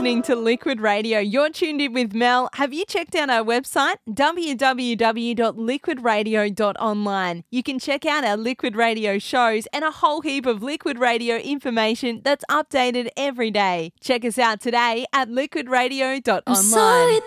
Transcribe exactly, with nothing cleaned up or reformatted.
listening to Liquid Radio. You're tuned in with Mel. Have you checked out our website? w w w dot liquid radio dot online. You can check out our Liquid Radio shows and a whole heap of Liquid Radio information that's updated every day. Check us out today at liquid radio dot online.